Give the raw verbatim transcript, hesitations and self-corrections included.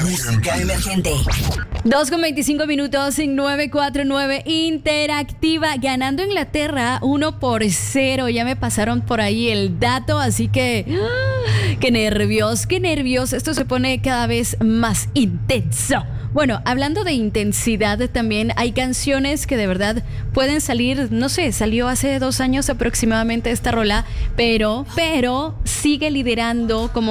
Música emergente. dos con veinticinco minutos en nueve cuatro nueve Interactiva, ganando Inglaterra uno por cero. Ya me pasaron por ahí el dato, así que ¡ah! qué nervios, qué nervios. Esto se pone cada vez más intenso. Bueno, hablando de intensidad, también hay canciones que de verdad pueden salir, no sé, salió hace dos años aproximadamente esta rola, pero, pero sigue liderando como